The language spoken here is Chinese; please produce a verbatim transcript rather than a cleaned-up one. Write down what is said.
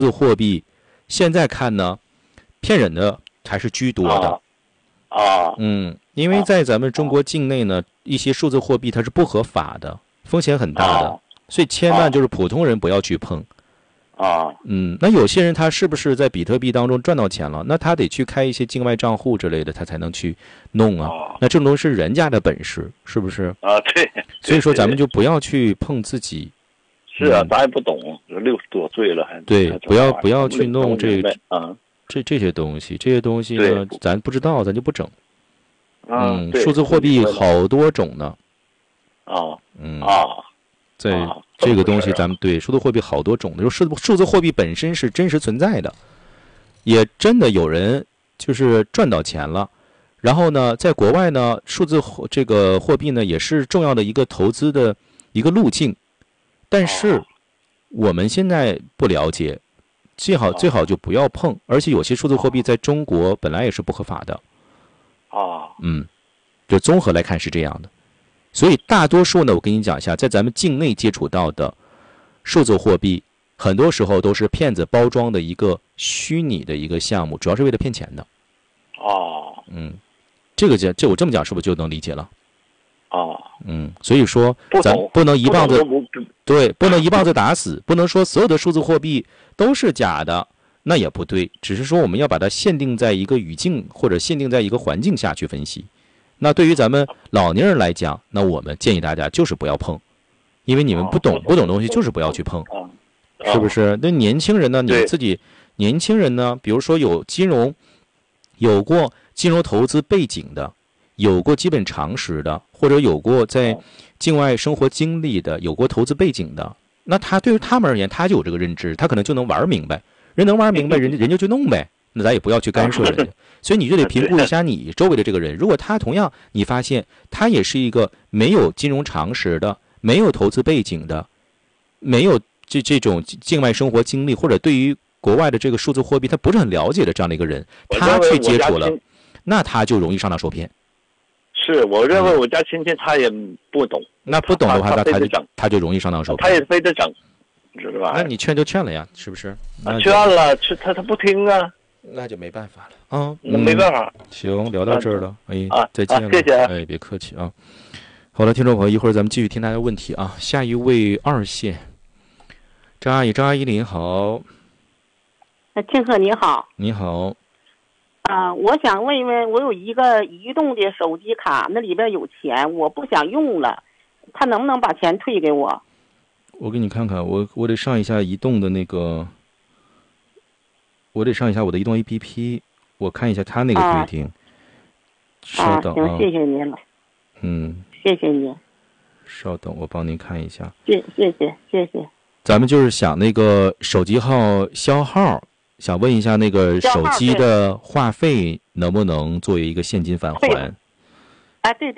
字货币现在看呢，骗人的还是居多的。 啊， 嗯，因为在咱们中国境内呢，一些数字货币它是不合法的，风险很大的，所以千万就是普通人不要去碰。 啊， 嗯，那有些人他是不是在比特币当中赚到钱了？那他得去开一些境外账户之类的，他才能去弄啊。那这种东西是人家的本事，是不是？ 啊，对。 所以说咱们就不要去碰自己。 是啊，咱也不懂，六十多岁了还。 对，不要不要去弄这啊。 这这些东西，这些东西呢，咱不知道，咱就不整。 嗯， 数字货币好多种呢。 啊， 嗯啊， 在这个东西，咱们对数字货币好多种的，数字数字货币本身是真实存在的，也真的有人就是赚到钱了。然后呢，在国外呢，数字这个货币呢，也是重要的一个投资的一个路径。但是我们现在不了解。最好最好就不要碰，而且有些数字货币在中国本来也是不合法的。 啊， 嗯，就综合来看是这样的。所以大多数呢，我跟你讲一下，在咱们境内接触到的数字货币，很多时候都是骗子包装的一个虚拟的一个项目，主要是为了骗钱的。 哦， 嗯，这个这这我这么讲是不是就能理解了？ 哦， 嗯，所以说咱不能一棒子对，不能一棒子打死，不能说所有的数字货币都是假的，那也不对。只是说我们要把它限定在一个语境或者限定在一个环境下去分析。那对于咱们老年人来讲，那我们建议大家就是不要碰，因为你们不懂不懂东西就是不要去碰，是不是？那年轻人呢？你自己年轻人呢？比如说有金融有过金融投资背景的。有过基本常识的，或者有过在境外生活经历的，有过投资背景的，那他对于他们而言，他就有这个认知，他可能就能玩明白。人能玩明白，人人就去弄呗。那咱也不要去干涉人家。所以你就得评估一下你周围的这个人，如果他同样你发现他也是一个没有金融常识的、没有投资背景的、没有这这种境外生活经历，或者对于国外的这个数字货币他不是很了解的这样的一个人，他去接触了，那他就容易上当受骗。 是，我认为我家亲戚他也不懂， 那不懂的话，那他就他就容易上当受骗。 他也非得整，知道吧？ 那你劝就劝了呀，是不是？ 劝了，他他不听啊， 那就没办法了啊， 那没办法。 行，聊到这儿了，哎， 啊， 再见了， 谢谢， 哎，别客气啊。好了，听众朋友，一会儿咱们继续听大家问题啊。下一位二线，张阿姨，张阿姨您好。 庆贺你好。 你好。 啊，我想问一问，我有一个移动的手机卡，那里边有钱，我不想用了，他能不能把钱退给我？ 我给你看看，我我得上一下移动的那个，我得上一下我的移动 A P P， 我看一下他那个规定。啊、稍等啊， 行，谢谢您了。 嗯， 谢谢您。 稍等，我帮您看一下。 谢谢谢谢谢。 咱们就是想那个手机号消耗。想问一下，那个手机的话费能不能作为一个现金返还？ 啊，对对。